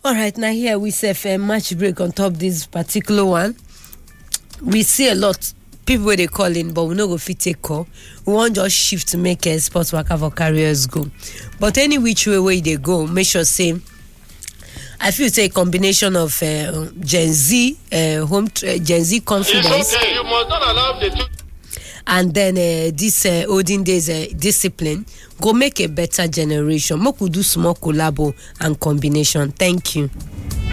All right, now here we say a match break on top this particular one. We see a lot people where they call in, but we no go fit take call. We want just shift to make a sports worker for carriers go. But any which way they go, make sure say I feel it's a combination of Gen Z Gen Z confidence. It's okay. You must not allow the two. And then this olden days discipline go make a better generation. Moku do small collabo and combination. Thank you.